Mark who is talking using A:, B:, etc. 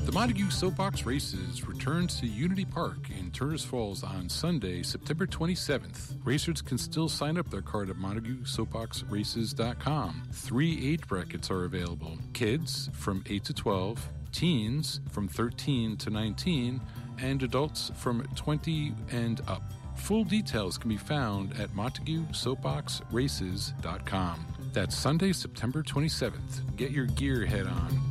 A: The Montague Soapbox Races return to Unity Park in Turners Falls on Sunday, September 27th. Racers can still sign up their card at MontagueSoapboxRaces.com. 3 age brackets are available. Kids from 8 to 12, teens from 13 to 19, and adults from 20 and up. Full details can be found at MontagueSoapboxRaces.com. That's Sunday, September 27th. Get your gear head on.